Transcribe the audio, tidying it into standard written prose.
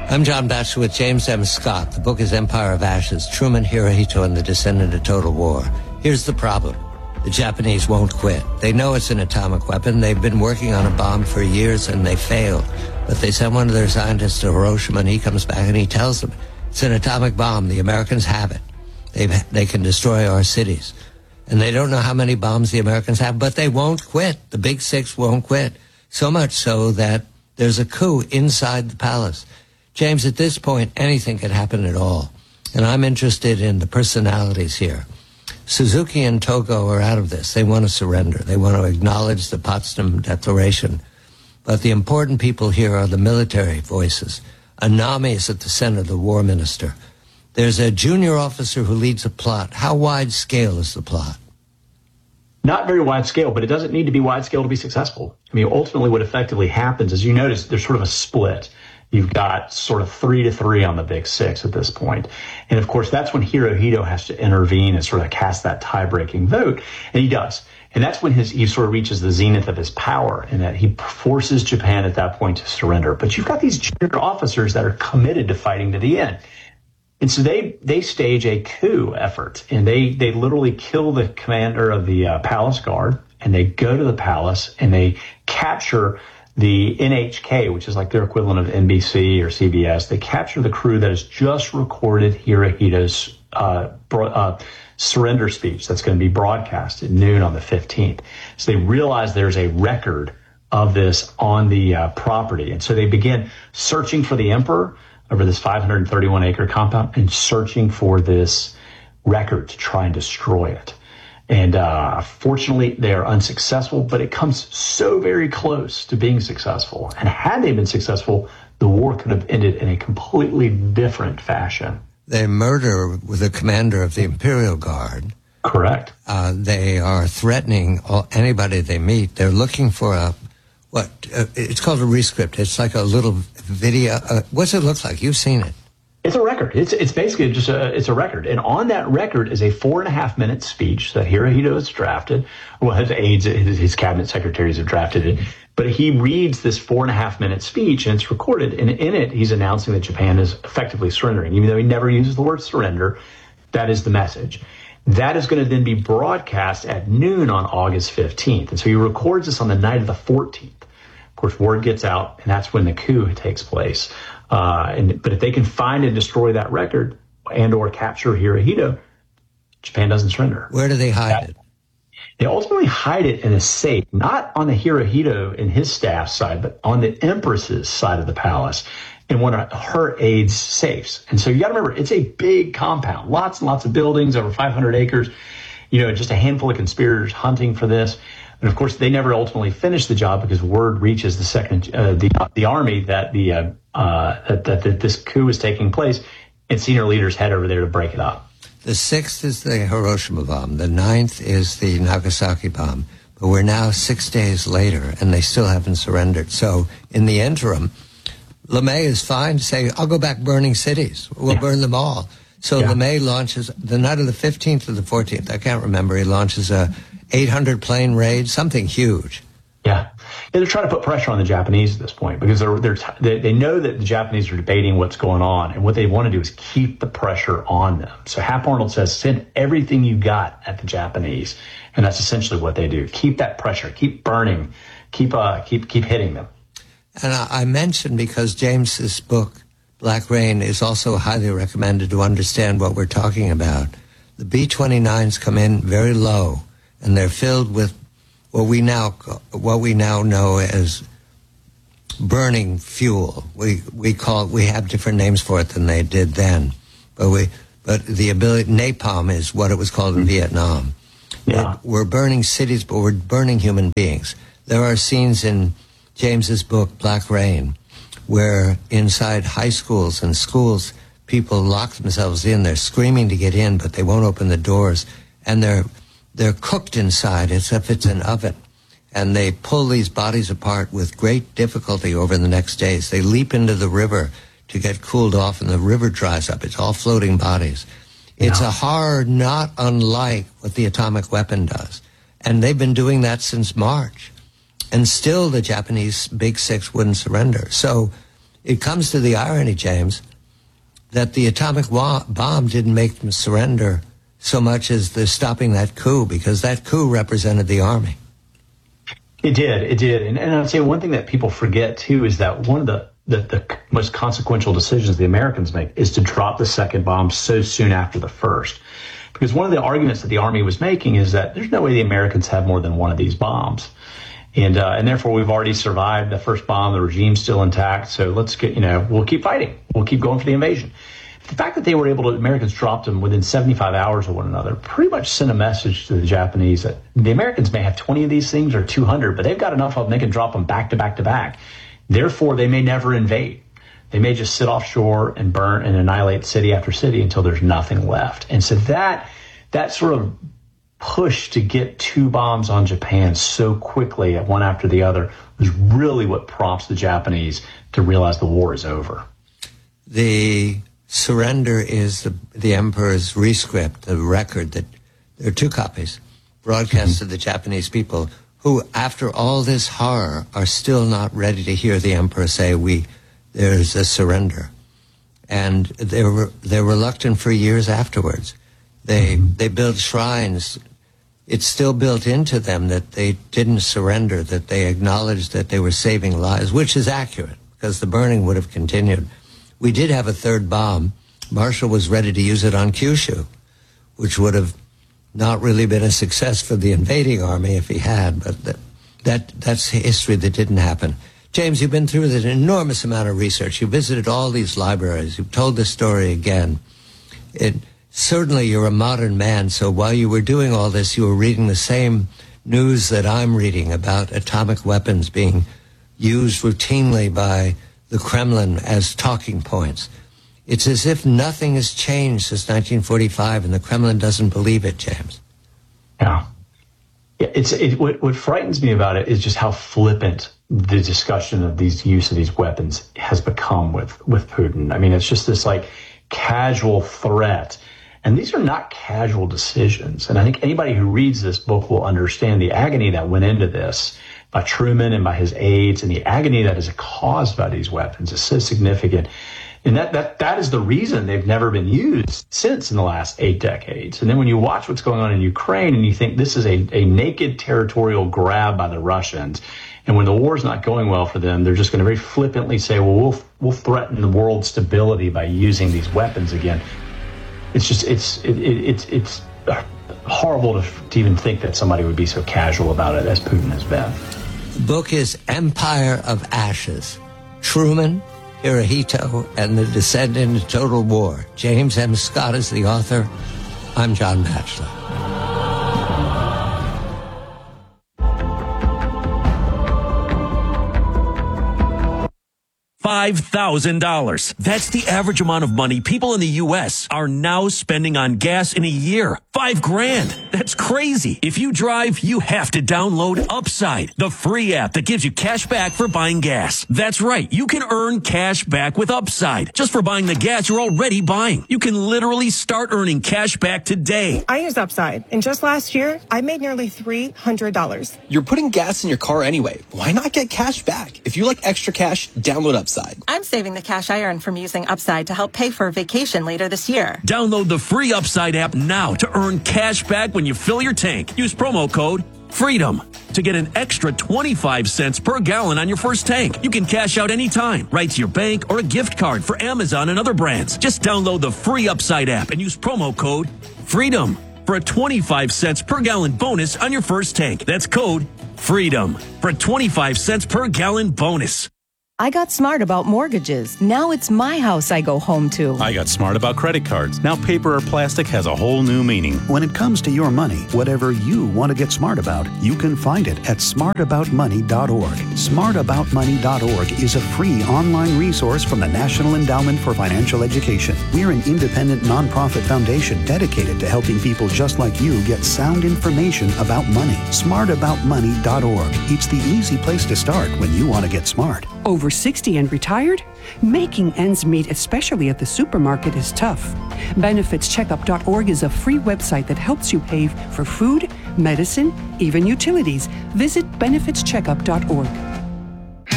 I'm John Batchelor with James M. Scott. The book is Empire of Ashes, Truman, Hirohito, and the Descent into Total War. Here's the problem. The Japanese won't quit. They know it's an atomic weapon. They've been working on a bomb for years, and they failed. But they sent one of their scientists to Hiroshima, and he comes back and he tells them, it's an atomic bomb. The Americans have it. They can destroy our cities. And they don't know how many bombs the Americans have, but they won't quit. The Big Six won't quit. So much so that there's a coup inside the palace. James, at this point, anything could happen at all. And I'm interested in the personalities here. Suzuki and Togo are out of this. They want to surrender. They want to acknowledge the Potsdam Declaration. But the important people here are the military voices. Anami is at the center, the war minister. There's a junior officer who leads a plot. How wide scale is the plot? Not very wide scale, but it doesn't need to be wide scale to be successful. I mean, ultimately what effectively happens is, you notice there's sort of a split. You've got sort of 3-3 on the Big Six at this point. And of course, that's when Hirohito has to intervene and sort of cast that tie-breaking vote. And he does. And that's when he sort of reaches the zenith of his power, in that he forces Japan at that point to surrender. But you've got these junior officers that are committed to fighting to the end. And so they stage a coup effort, and they literally kill the commander of the palace guard, and they go to the palace and they capture the NHK, which is like their equivalent of NBC or CBS. They capture the crew that has just recorded Hirohito's surrender speech that's going to be broadcast at noon on the 15th. So they realize there's a record of this on the property. And so they begin searching for the emperor over this 531-acre compound and searching for this record to try and destroy it. And fortunately, they are unsuccessful, but it comes so very close to being successful. And had they been successful, the war could have ended in a completely different fashion. They murder the commander of the Imperial Guard. Correct. They are threatening anybody they meet. They're looking for it's called a rescript. It's like a little video. What's it look like? You've seen it. It's a record. It's basically just it's a record. And on that record is a 4.5-minute speech that Hirohito has drafted. Well, his aides, his cabinet secretaries have drafted it. But he reads this 4.5-minute speech, and it's recorded. And in it, he's announcing that Japan is effectively surrendering. Even though he never uses the word surrender, that is the message. That is going to then be broadcast at noon on August 15th. And so he records this on the night of the 14th. Of course, word gets out, and that's when the coup takes place. But if they can find and destroy that record and or capture Hirohito, Japan doesn't surrender. Where do they hide it? They ultimately hide it in a safe, not on the Hirohito and his staff side, but on the Empress's side of the palace in one of her aides' safes. And so you got to remember, it's a big compound, lots and lots of buildings, over 500 acres, just a handful of conspirators hunting for this. And of course, they never ultimately finish the job because word reaches the army that that this coup is taking place, and senior leaders head over there to break it up. The 6th is the Hiroshima bomb. The 9th is the Nagasaki bomb. But we're now 6 days later, and they still haven't surrendered. So in the interim, LeMay is fine to say, I'll go back burning cities. We'll burn them all. So LeMay launches, the night of the 15th or the 14th, I can't remember, he launches a 800-plane raid, something huge. Yeah, they're trying to put pressure on the Japanese at this point because they know that the Japanese are debating what's going on, and what they want to do is keep the pressure on them. So Hap Arnold says, send everything you got at the Japanese, and that's essentially what they do. Keep that pressure, keep burning, keep hitting them. And I mentioned because James's book, Black Rain, is also highly recommended to understand what we're talking about. The B-29s come in very low, and they're filled with what we now know as burning fuel. We have different names for it than they did then, but the ability, napalm is what it was called in Vietnam. Yeah. We're burning cities, but we're burning human beings. There are scenes in James's book Black Rain where inside high schools and schools people lock themselves in. They're screaming to get in, but they won't open the doors, and they're cooked inside as if it's an oven. And they pull these bodies apart with great difficulty over the next days. They leap into the river to get cooled off, and the river dries up. It's all floating bodies. It's a horror not unlike what the atomic weapon does. And they've been doing that since March. And still the Japanese Big Six wouldn't surrender. So it comes to the irony, James, that the atomic bomb didn't make them surrender so much as the stopping that coup, because that coup represented the army. It did. And I'd say one thing that people forget, too, is that one of the most consequential decisions the Americans make is to drop the second bomb so soon after the first. Because one of the arguments that the Army was making is that there's no way the Americans have more than one of these bombs. And therefore, we've already survived the first bomb. The regime's still intact. So we'll keep fighting. We'll keep going for the invasion. The fact that Americans dropped them within 75 hours of one another pretty much sent a message to the Japanese that the Americans may have 20 of these things or 200, but they've got enough of them they can drop them back to back to back. Therefore, they may never invade. They may just sit offshore and burn and annihilate city after city until there's nothing left. And so that sort of push to get two bombs on Japan so quickly, one after the other, was really what prompts the Japanese to realize the war is over. The surrender is the emperor's rescript, the record that there are two copies broadcast to the Japanese people, who, after all this horror, are still not ready to hear the emperor say, there's a surrender. And they're reluctant for years afterwards. They built shrines. It's still built into them that they didn't surrender, that they acknowledged that they were saving lives, which is accurate, because the burning would have continued. We did have a third bomb. Marshall was ready to use it on Kyushu, which would have not really been a success for the invading army if he had, but that's history that didn't happen. James, you've been through an enormous amount of research. You visited all these libraries. You've told this story again. Certainly you're a modern man, so while you were doing all this, you were reading the same news that I'm reading about atomic weapons being used routinely by the Kremlin as talking points. It's as if nothing has changed since 1945, and the Kremlin doesn't believe it, James. Yeah. What frightens me about it is just how flippant the discussion of use of these weapons has become with Putin. I mean, it's just this casual threat. And these are not casual decisions. And I think anybody who reads this book will understand the agony that went into this by Truman and by his aides, and the agony that is caused by these weapons is so significant. And that is the reason they've never been used since in the last 8 decades. And then when you watch what's going on in Ukraine and you think this is a naked territorial grab by the Russians, and when the war's not going well for them, they're just going to very flippantly say, well, we'll threaten the world's stability by using these weapons again. It's horrible to even think that somebody would be so casual about it as Putin has been. The book is Empire of Ashes. Truman, Hirohito, and the Descent into Total War. James M. Scott is the author. I'm John Batchelor. $5,000. That's the average amount of money people in the U.S. are now spending on gas in a year. $5,000. That's crazy. If you drive, you have to download Upside, the free app that gives you cash back for buying gas. That's right. You can earn cash back with Upside just for buying the gas you're already buying. You can literally start earning cash back today. I use Upside, and just last year, I made nearly $300. You're putting gas in your car anyway. Why not get cash back? If you like extra cash, download Upside. I'm saving the cash I earn from using Upside to help pay for a vacation later this year. Download the free Upside app now to earn cash back when you fill your tank. Use promo code FREEDOM to get an extra 25 cents per gallon on your first tank. You can cash out anytime, right to your bank or a gift card for Amazon and other brands. Just download the free Upside app and use promo code FREEDOM for a 25 cents per gallon bonus on your first tank. That's code FREEDOM for a 25 cents per gallon bonus. I got smart about mortgages. Now it's my house I go home to. I got smart about credit cards. Now paper or plastic has a whole new meaning. When it comes to your money, whatever you want to get smart about, you can find it at smartaboutmoney.org. Smartaboutmoney.org is a free online resource from the National Endowment for Financial Education. We're an independent nonprofit foundation dedicated to helping people just like you get sound information about money. Smartaboutmoney.org. It's the easy place to start when you want to get smart. Over 60 and retired? Making ends meet, especially at the supermarket, is tough. BenefitsCheckup.org is a free website that helps you pay for food, medicine, even utilities. Visit BenefitsCheckup.org.